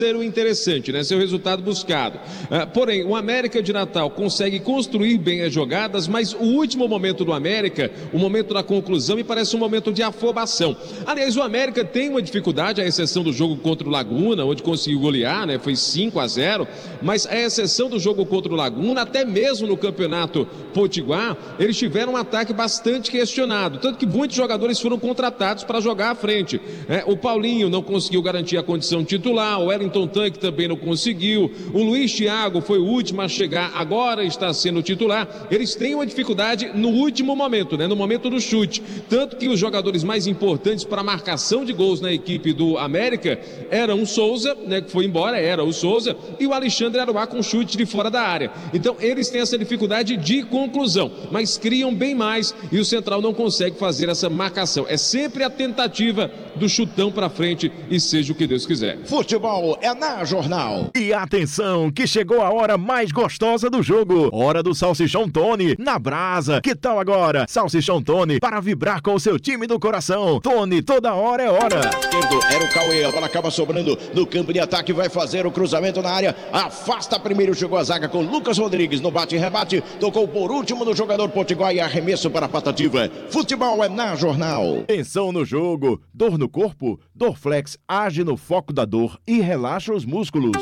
ser o interessante, né? Ser o resultado buscado. Porém, o América de Natal consegue construir bem as jogadas, mas o último momento do América, o momento da conclusão, me parece um momento de afobação. Aliás, o América tem uma dificuldade, à exceção do jogo contra o Laguna, onde conseguiu golear, né? Foi 5-0, mas à exceção do jogo contra o Laguna, até mesmo no Campeonato Potiguar, eles tiveram um ataque bastante questionado, tanto que muitos jogadores foram contratados para jogar à frente. O Paulinho não conseguiu garantir a condição titular, o Wellington Tanque também não conseguiu, o Luiz Thiago foi o último a chegar, agora está sendo titular. Eles têm uma dificuldade no último momento, né? No momento do chute, tanto que os jogadores mais importantes para a marcação de gols na equipe do América eram o Souza, né, que foi embora, era o Souza, e o Alexandre Aruá com chute de fora da área. Então eles têm essa dificuldade de conclusão, mas criam bem mais e o Central não consegue fazer essa marcação. É sempre a tentativa do chutão para frente e seja o que Deus quiser. Futebol é na Jornal. E atenção, que chegou a hora mais gostosa do jogo. Hora do Salsichão Tony, na brasa. Que tal agora? Salsichão Tony, para vibrar com o seu time do coração. Tony, toda hora é hora. Esquerdo, era o Cauê, a bola acaba sobrando no campo de ataque, vai fazer o cruzamento na área, afasta primeiro, chegou a zaga com Lucas Rodrigues, no bate e rebate, tocou por último no jogador Potiguar e arremesso para a Patativa. Futebol é na Jornal. Tensão no jogo, dor no corpo, Dorflex age no foco da dor e relaxa os músculos.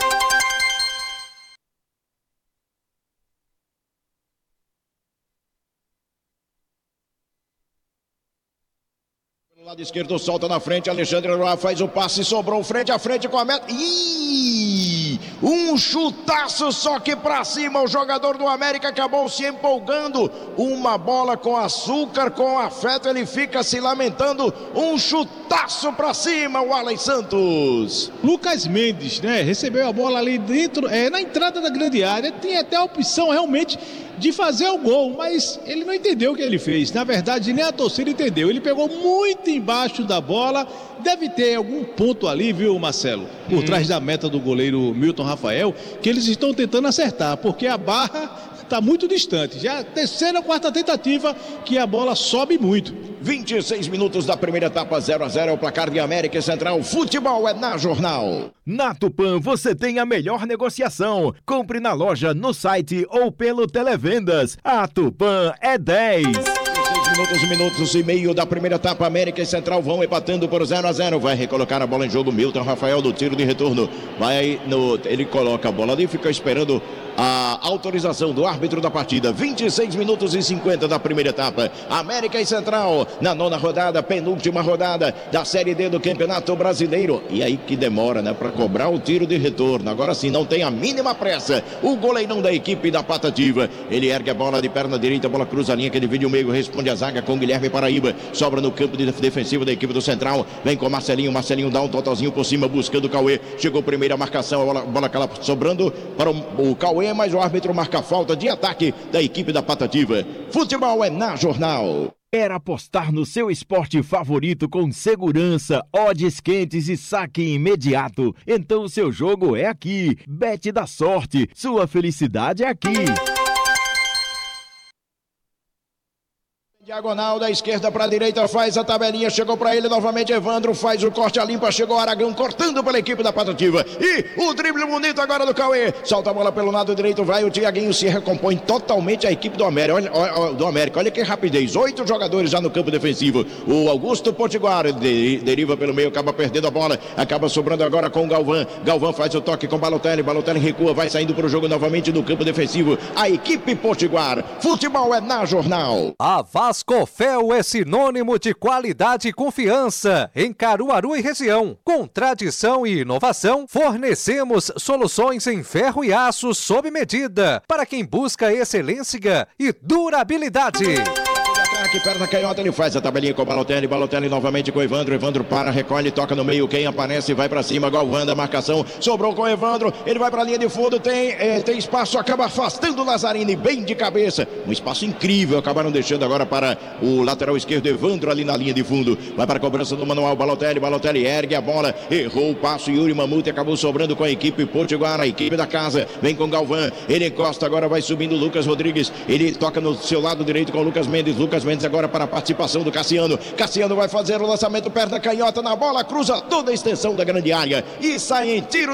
Lado esquerdo, solta na frente, Alexandre Aruá faz o passe, sobrou frente a frente com a meta. Um chutaço só que pra cima, o jogador do América acabou se empolgando. Uma bola com açúcar, com afeto, ele fica se lamentando. Um chutaço pra cima, o Alex Santos. Lucas Mendes, né, recebeu a bola ali dentro, na entrada da grande área, tem até a opção realmente de fazer o gol, mas ele não entendeu o que ele fez. Na verdade, nem a torcida entendeu. Ele pegou muito embaixo da bola. Deve ter algum ponto ali, viu, Marcelo? Por trás da meta do goleiro Milton Rafael, que eles estão tentando acertar, porque a barra está muito distante. Já a terceira ou quarta tentativa que a bola sobe muito. 26 minutos da primeira etapa, 0-0 é o placar de América Central. Futebol é na Jornal. Na Tupã você tem a melhor negociação. Compre na loja, no site ou pelo Televendas. A Tupã é 10. 6 minutos e meio da primeira etapa, América e Central vão empatando por 0-0. Vai recolocar a bola em jogo, Milton Rafael do tiro de retorno. Ele coloca a bola ali e fica esperando a autorização do árbitro da partida. 26 minutos e 50 da primeira etapa. América e Central na nona rodada, penúltima rodada da Série D do Campeonato Brasileiro. E aí que demora, né, para cobrar o tiro de retorno. Agora sim, não tem a mínima pressa. O goleirão da equipe da Patativa. Ele ergue a bola de perna direita, a bola cruza a linha, que divide o meio, responde a zaga com Guilherme Paraíba. Sobra no campo defensivo da equipe do Central. Vem com Marcelinho. Marcelinho dá um totalzinho por cima, buscando o Cauê. Chegou primeira marcação, a bola acaba sobrando para o Cauê, mas o árbitro marca a falta de ataque da equipe da Patativa. Futebol é na Jornal. Quer apostar no seu esporte favorito com segurança, odds quentes e saque imediato? Então o seu jogo é aqui. Bet da Sorte. Sua felicidade é aqui. Diagonal da esquerda para a direita, faz a tabelinha, chegou para ele novamente Evandro, faz o corte a limpa, chegou Aragão cortando pela equipe da Patativa, e o drible bonito agora do Cauê, solta a bola pelo lado direito, vai o Tiaguinho, se recompõe totalmente a equipe do América. Olha que rapidez, 8 jogadores já no campo defensivo. O Augusto Potiguar deriva pelo meio, acaba perdendo a bola, acaba sobrando agora com o Galvão faz o toque com Balotelli recua, vai saindo para o jogo novamente no campo defensivo, a equipe Potiguar. Futebol é na Jornal. A Vascofel é sinônimo de qualidade e confiança em Caruaru e região. Com tradição e inovação, fornecemos soluções em ferro e aço sob medida para quem busca excelência e durabilidade. Aqui perto da canhota, ele faz a tabelinha com o Balotelli novamente com o Evandro para, recolhe, toca no meio, quem aparece vai pra cima, Galvão da marcação, sobrou com o Evandro, ele vai pra linha de fundo, tem espaço, acaba afastando o Lazzarini bem de cabeça, um espaço incrível, acabaram deixando agora para o lateral esquerdo, Evandro ali na linha de fundo, vai para a cobrança do manual, Balotelli ergue a bola, errou o passo, Yuri Mamute acabou sobrando com a equipe Potiguar, a equipe da casa, vem com Galvão, ele encosta agora, vai subindo Lucas Rodrigues, ele toca no seu lado direito com o Lucas Mendes agora para a participação do Cassiano vai fazer o lançamento, perna canhota na bola, cruza toda a extensão da grande área e sai em tiro